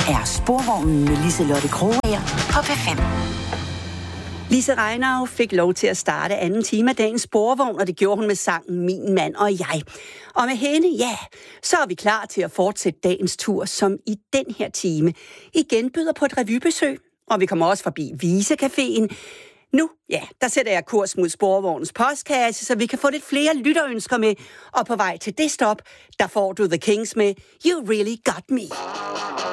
er Sporvognen med Liselotte Krogager på P5. Lise Reinau fik lov til at starte anden time af dagens Sporvogn, og det gjorde hun med sangen Min Mand og Jeg. Og med hende, ja, så er vi klar til at fortsætte dagens tur, som i den her time igen byder på et revybesøg. Og vi kommer også forbi Vise-caféen. Nu, ja, der sætter jeg kurs mod Sporvognens postkasse, så vi kan få lidt flere lytterønsker med. Og på vej til det stop, der får du The Kings med You Really Got Me.